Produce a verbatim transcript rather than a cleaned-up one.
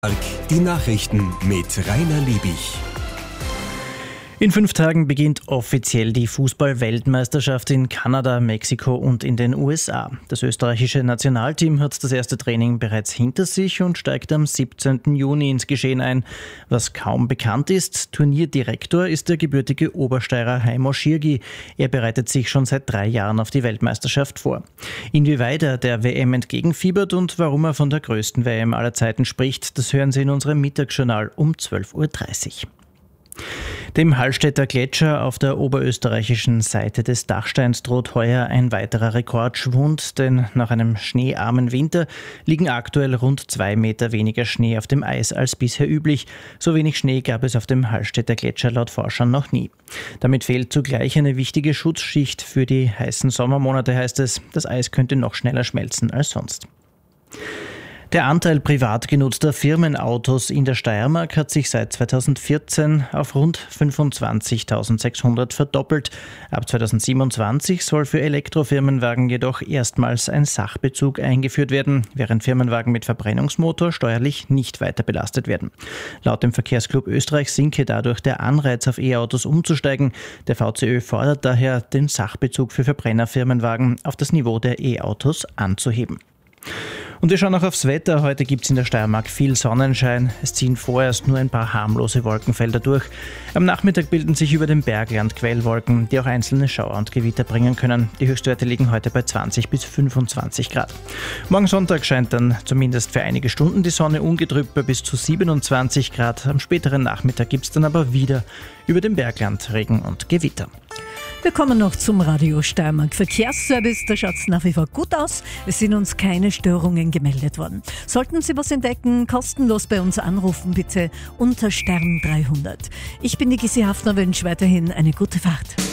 Die Nachrichten mit Rainer Liebig. In fünf Tagen beginnt offiziell die Fußball-Weltmeisterschaft in Kanada, Mexiko und in den U S A. Das österreichische Nationalteam hat das erste Training bereits hinter sich und steigt am siebzehnten Juni ins Geschehen ein. Was kaum bekannt ist, Turnierdirektor ist der gebürtige Obersteirer Heimo Schirgi. Er bereitet sich schon seit drei Jahren auf die Weltmeisterschaft vor. Inwieweit er der W M entgegenfiebert und warum er von der größten W M aller Zeiten spricht, das hören Sie in unserem Mittagsjournal um zwölf Uhr dreißig. Dem Hallstätter Gletscher auf der oberösterreichischen Seite des Dachsteins droht heuer ein weiterer Rekordschwund, denn nach einem schneearmen Winter liegen aktuell rund zwei Meter weniger Schnee auf dem Eis als bisher üblich. So wenig Schnee gab es auf dem Hallstätter Gletscher laut Forschern noch nie. Damit fehlt zugleich eine wichtige Schutzschicht für die heißen Sommermonate, heißt es. Das Eis könnte noch schneller schmelzen als sonst. Der Anteil privat genutzter Firmenautos in der Steiermark hat sich seit zweitausendvierzehn auf rund fünfundzwanzigtausendsechshundert verdoppelt. Ab zweitausendsiebenundzwanzig soll für Elektrofirmenwagen jedoch erstmals ein Sachbezug eingeführt werden, während Firmenwagen mit Verbrennungsmotor steuerlich nicht weiter belastet werden. Laut dem Verkehrsclub Österreich sinke dadurch der Anreiz, auf E-Autos umzusteigen. Der V C Ö fordert daher, den Sachbezug für Verbrennerfirmenwagen auf das Niveau der E-Autos anzuheben. Und wir schauen noch aufs Wetter. Heute gibt es in der Steiermark viel Sonnenschein. Es ziehen vorerst nur ein paar harmlose Wolkenfelder durch. Am Nachmittag bilden sich über dem Bergland Quellwolken, die auch einzelne Schauer und Gewitter bringen können. Die Höchstwerte liegen heute bei zwanzig bis fünfundzwanzig Grad. Morgen Sonntag scheint dann zumindest für einige Stunden die Sonne ungetrübt bei bis zu siebenundzwanzig Grad. Am späteren Nachmittag gibt es dann aber wieder über dem Bergland Regen und Gewitter. Wir kommen noch zum Radio Steiermark Verkehrsservice. Da schaut es nach wie vor gut aus. Es sind uns keine Störungen gemeldet worden. Sollten Sie was entdecken, kostenlos bei uns anrufen, bitte unter Stern dreihundert. Ich bin die Gissi Hafner, wünsche weiterhin eine gute Fahrt.